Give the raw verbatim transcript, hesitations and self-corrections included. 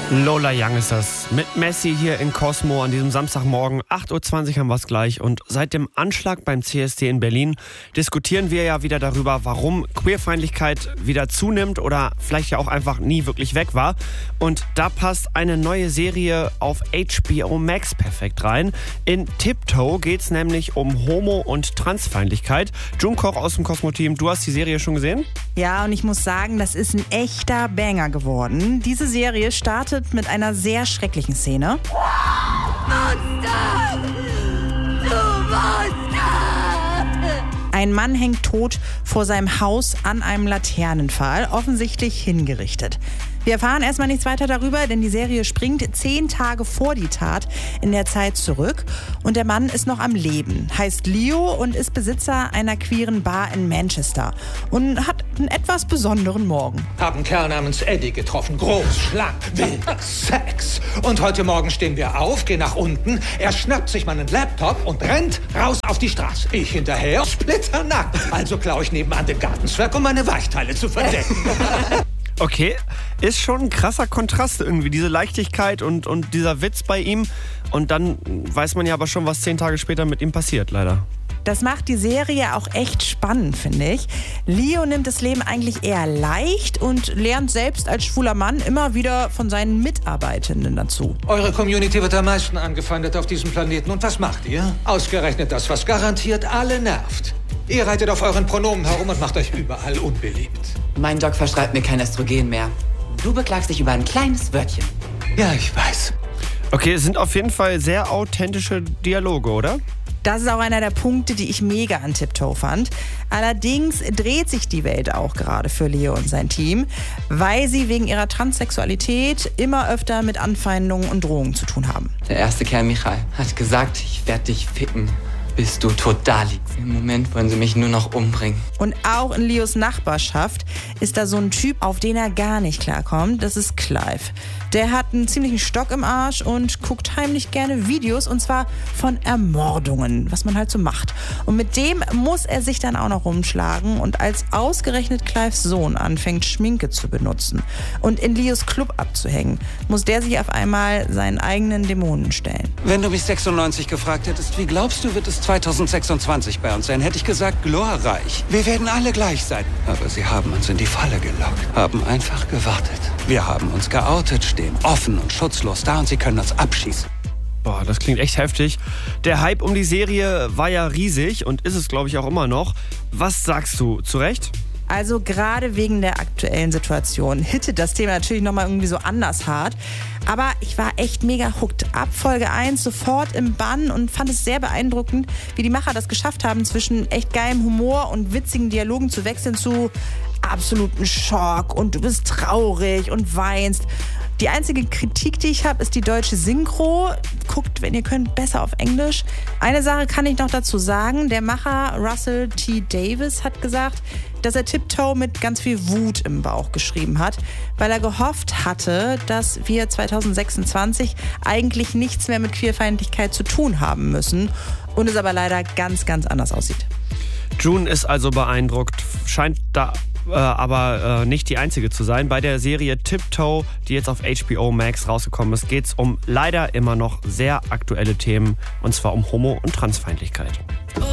Lola Young ist das. Mit Messi hier in Cosmo an diesem Samstagmorgen. acht Uhr zwanzig haben wir es gleich. Und seit dem Anschlag beim C S D in Berlin diskutieren wir ja wieder darüber, warum Queerfeindlichkeit wieder zunimmt oder vielleicht ja auch einfach nie wirklich weg war. Und da passt eine neue Serie auf H B O Max perfekt rein. In Tiptoe geht es nämlich um Homo- und Transfeindlichkeit. June Koch aus dem Cosmo-Team, du hast die Serie schon gesehen? Ja, und ich muss sagen, das ist ein echter Banger geworden. Diese Serie startet mit einer sehr schrecklichen Szene. Monster! Du Monster! Ein Mann hängt tot vor seinem Haus an einem Laternenpfahl, offensichtlich hingerichtet. Wir erfahren erstmal nichts weiter darüber, denn die Serie springt zehn Tage vor die Tat in der Zeit zurück. Und der Mann ist noch am Leben, heißt Leo und ist Besitzer einer queeren Bar in Manchester und hat einen etwas besonderen Morgen. Haben einen Kerl namens Eddie getroffen. Groß, schlank, wild, Sex. Und heute Morgen stehen wir auf, gehen nach unten. Er schnappt sich meinen Laptop und rennt raus auf die Straße. Ich hinterher, splitternackt. Also klaue ich nebenan den Gartenzwerg, um meine Weichteile zu verdecken. Okay, ist schon ein krasser Kontrast irgendwie, diese Leichtigkeit und, und dieser Witz bei ihm. Und dann weiß man ja aber schon, was zehn Tage später mit ihm passiert, leider. Das macht die Serie auch echt spannend, finde ich. Leo nimmt das Leben eigentlich eher leicht und lernt selbst als schwuler Mann immer wieder von seinen Mitarbeitenden dazu. Eure Community wird am meisten angefeindet auf diesem Planeten. Und was macht ihr? Ausgerechnet das, was garantiert alle nervt. Ihr reitet auf euren Pronomen herum und macht euch überall unbeliebt. Mein Doc verschreibt mir kein Östrogen mehr. Du beklagst dich über ein kleines Wörtchen. Ja, ich weiß. Okay, es sind auf jeden Fall sehr authentische Dialoge, oder? Das ist auch einer der Punkte, die ich mega an Tiptoe fand. Allerdings dreht sich die Welt auch gerade für Leo und sein Team, weil sie wegen ihrer Transsexualität immer öfter mit Anfeindungen und Drohungen zu tun haben. Der erste Kerl, Michael, hat gesagt, ich werde dich ficken, bis du tot da liegst. Im Moment wollen sie mich nur noch umbringen. Und auch in Leos Nachbarschaft ist da so ein Typ, auf den er gar nicht klarkommt. Das ist Clive. Der hat einen ziemlichen Stock im Arsch und guckt heimlich gerne Videos, und zwar von Ermordungen, was man halt so macht. Und mit dem muss er sich dann auch noch rumschlagen. Und als ausgerechnet Clives Sohn anfängt, Schminke zu benutzen und in Leos Club abzuhängen, muss der sich auf einmal seinen eigenen Dämonen stellen. Wenn du mich sechsundneunzig gefragt hättest, wie glaubst du, wird es zweitausendsechsundzwanzig bei uns sein, hätte ich gesagt, glorreich. Wir werden alle gleich sein. Aber sie haben uns in die Falle gelockt, haben einfach gewartet. Wir haben uns geoutet, stehen offen und schutzlos da und sie können uns abschießen. Boah, das klingt echt heftig. Der Hype um die Serie war ja riesig und ist es, glaube ich, auch immer noch. Was sagst du? Zu Recht? Also gerade wegen der aktuellen Situation hittet das Thema natürlich nochmal irgendwie so anders hart. Aber ich war echt mega hooked. Ab Folge eins sofort im Bann und fand es sehr beeindruckend, wie die Macher das geschafft haben, zwischen echt geilem Humor und witzigen Dialogen zu wechseln zu absoluten Schock und du bist traurig und weinst. Die einzige Kritik, die ich habe, ist die deutsche Synchro. Guckt, wenn ihr könnt, besser auf Englisch. Eine Sache kann ich noch dazu sagen. Der Macher Russell T. Davies hat gesagt, dass er Tiptoe mit ganz viel Wut im Bauch geschrieben hat, weil er gehofft hatte, dass wir zweitausendsechsundzwanzig eigentlich nichts mehr mit Queerfeindlichkeit zu tun haben müssen und es aber leider ganz, ganz anders aussieht. June ist also beeindruckt, scheint da äh, aber äh, nicht die einzige zu sein. Bei der Serie Tiptoe, die jetzt auf H B O Max rausgekommen ist, geht es um leider immer noch sehr aktuelle Themen, und zwar um Homo- und Transfeindlichkeit.